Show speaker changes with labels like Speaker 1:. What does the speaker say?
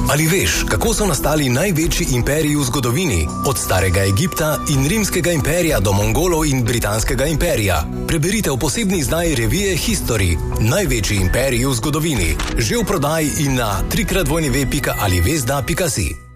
Speaker 1: Ali veš, kako so nastali največji imperiji v zgodovini? Od starega Egipta in rimskega imperija do Mongolov in britanskega imperija. Preberite v posebni izdaji revije History. Največji imperiji v zgodovini. Že v prodaji in na www.alivezda.si.